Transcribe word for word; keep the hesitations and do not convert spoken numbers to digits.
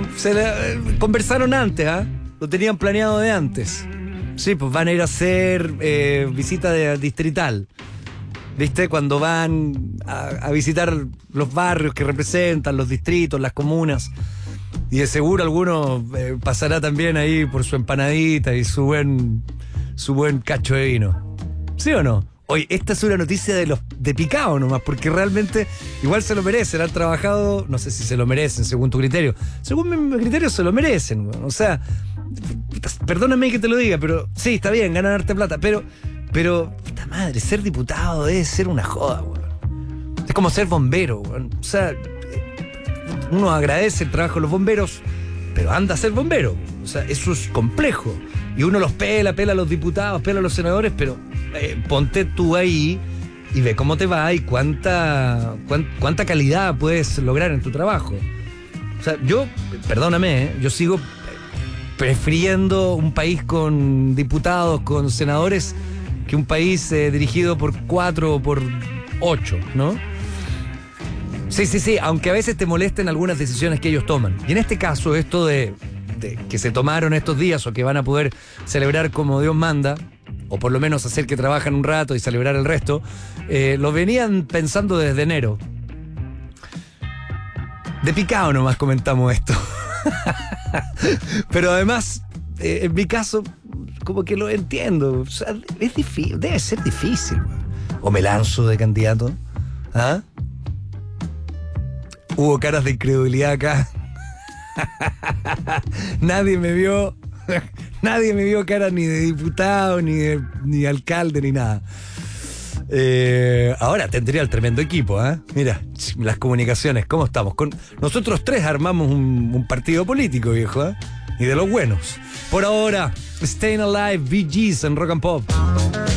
se le, eh, conversaron antes, ¿ah? ¿eh? Lo tenían planeado de antes. Sí, pues van a ir a hacer eh, visita de, distrital. ¿Viste? Cuando van a, a visitar los barrios que representan, los distritos, las comunas. Y de seguro alguno eh, pasará también ahí por su empanadita y su buen, su buen cacho de vino. ¿Sí o no? Oye, esta es una noticia de los de picado nomás, porque realmente igual se lo merecen, han trabajado, no sé si se lo merecen según tu criterio. Según mi criterio se lo merecen, o sea, perdóname que te lo diga, pero sí, está bien, ganan harta plata, pero, pero, puta madre, ser diputado debe ser una joda, weón. Es como ser bombero, weón. O sea, uno agradece el trabajo de los bomberos, pero anda a ser bombero. O sea, eso es complejo. Y uno los pela, pela a los diputados, pela a los senadores, pero eh, ponte tú ahí y ve cómo te va y cuánta, cuán, cuánta calidad puedes lograr en tu trabajo. O sea, yo, perdóname, ¿eh? yo sigo prefiriendo un país con diputados, con senadores, que un país eh, dirigido por cuatro o por ocho, ¿no? Sí, sí, sí, aunque a veces te molesten algunas decisiones que ellos toman. Y en este caso, esto de, de que se tomaron estos días o que van a poder celebrar como Dios manda, o por lo menos hacer que trabajen un rato y celebrar el resto, eh, lo venían pensando desde enero. De picado nomás comentamos esto. Pero además, eh, en mi caso, como que lo entiendo. O sea, es difícil, debe ser difícil. O me lanzo de candidato. ¿Ah? Hubo caras de incredulidad acá. Nadie me vio. Nadie me vio cara ni de diputado, ni de, ni de alcalde, ni nada. Eh, ahora tendría el tremendo equipo, ¿eh? Mira, las comunicaciones, ¿cómo estamos? Con, nosotros tres armamos un, un partido político, viejo, ¿eh? Y de los buenos. Por ahora, Staying Alive, Bee Gees en Rock and Pop.